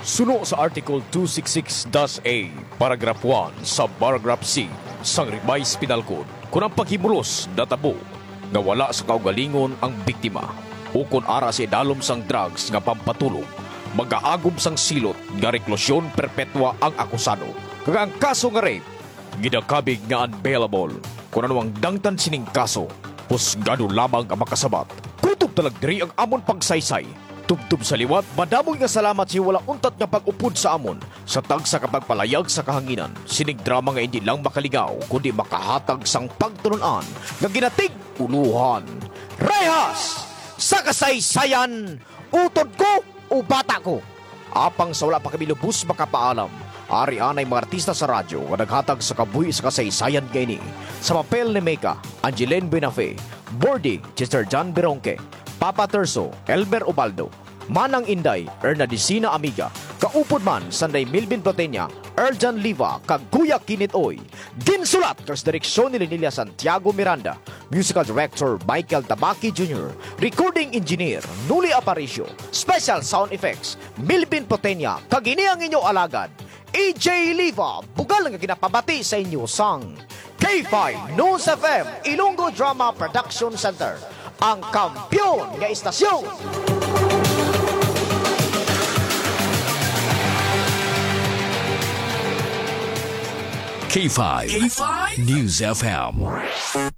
Suno sa Article 266-A, Paragraph 1 sa Paragraph C sang Revised Penal Code kung ang paghimulos natabo nga wala sa kaugalingon ang biktima o kung ara si dalom sang drugs nga pampatulog, mag-aagom sang silot nga reklusyon perpetua ang akusado. Kag ang kaso nga rape, gidakabig nga unbailable kung ano ang dangtan sining kaso, husgado lamang ang makasabat. Kutob talag diri ang amon pagsaysay. Tubtub sa liwat, madamoy nga salamat si wala untat nga pag-upod sa amon sa tagsa kapag palayag sa kahanginan. Sinig drama nga hindi lang makaligaw, kundi makahatag sang pagtununan nga ginatig uluhan. Rehas! Sa kasaysayan, utod ko o bata ko. Apang sa wala pa kami lubos makapaalam, ari-anay mga artista sa radyo nga naghatag sa kabuhi sa kasaysayan gayni. Sa papel ni Mecca, Angeline Benafe, Bordy, Chester John Beronque, Papa Terso, Elmer Ubaldo, Manang Inday, Ernadicina Amiga, kaupod man Sanday Milvin Protenya, Erjan Liva, kag Kuya Kinit Oy. Ginsulat kag sa direksyon ni Lilia Santiago Miranda, Musical Director Michael Tabaki Jr., Recording Engineer Nuli Aparicio, Special Sound Effects Milvin Protenya, kag ini ang inyo alagad AJ Liva, bugal nga ginapabati sa inyo sang K5 News FM Ilonggo Drama Production Center, ang kampyon nga istasyon. K5 News FM.